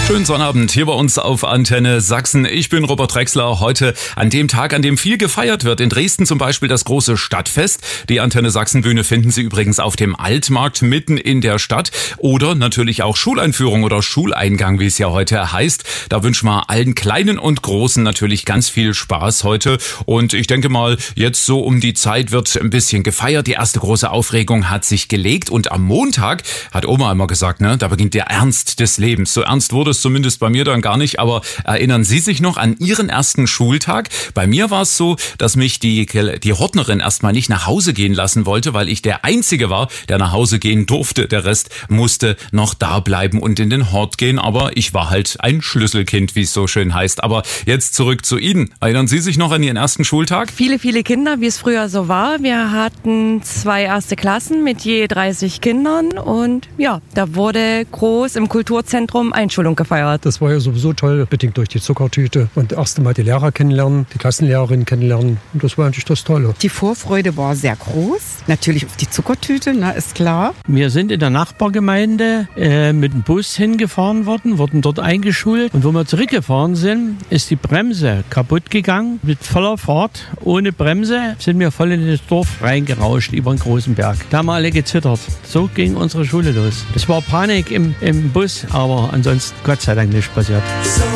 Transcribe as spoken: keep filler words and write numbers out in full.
Schönen Sonnabend hier bei uns auf Antenne Sachsen. Ich bin Robert Drechsler. Heute an dem Tag, an dem viel gefeiert wird. In Dresden zum Beispiel das große Stadtfest. Die Antenne Sachsen Bühne finden Sie übrigens auf dem Altmarkt mitten in der Stadt. Oder natürlich auch Schuleinführung oder Schuleingang, wie es ja heute heißt. Da wünschen wir allen Kleinen und Großen natürlich ganz viel Spaß heute. Und ich denke mal, jetzt so um die Zeit wird ein bisschen gefeiert. Die erste große Aufregung hat sich gelegt. Und am Montag, hat Oma immer gesagt, ne, da beginnt der Ernst des Lebens. So ernst wurde es zumindest bei mir dann gar nicht, aber erinnern Sie sich noch an Ihren ersten Schultag? Bei mir war es so, dass mich die, die Hortnerin erstmal nicht nach Hause gehen lassen wollte, weil ich der Einzige war, der nach Hause gehen durfte. Der Rest musste noch da bleiben und in den Hort gehen, aber ich war halt ein Schlüsselkind, wie es so schön heißt. Aber jetzt zurück zu Ihnen. Erinnern Sie sich noch an Ihren ersten Schultag? Viele, viele Kinder, wie es früher so war. Wir hatten zwei erste Klassen mit je dreißig Kindern und ja, da wurde groß im Kulturzentrum Einschulung gefeiert. Das war ja sowieso toll, bedingt durch die Zuckertüte und das erste Mal die Lehrer kennenlernen, die Klassenlehrerin kennenlernen und das war eigentlich das Tolle. Die Vorfreude war sehr groß, natürlich auf die Zuckertüte, na, ist klar. Wir sind in der Nachbargemeinde äh, mit dem Bus hingefahren worden, wurden dort eingeschult und wo wir zurückgefahren sind, ist die Bremse kaputt gegangen. Mit voller Fahrt, ohne Bremse, sind wir voll in das Dorf reingerauscht über einen großen Berg. Da haben wir alle gezittert. So ging unsere Schule los. Es war Panik im, im Bus, aber ansonsten Gott sei Dank nichts passiert.